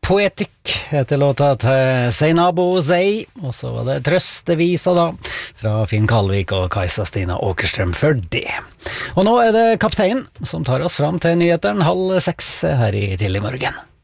Poetic heter låta til Seinabo Zei, og så var det Trøstevisa da, fra Finn Kalvik og Kajsa Stina Åkerstrøm for det. Og nå er det Kaptein som tar oss fram til nyheteren 5:30 her i Tidlig morgen.